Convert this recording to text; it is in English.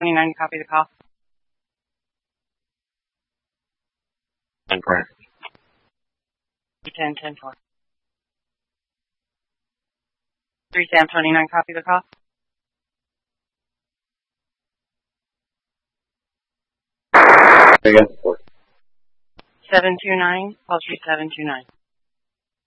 29, copy the call. And correct. 10, 10, 4. 3 Sam 29, copy the call. Again. 729, call 3729.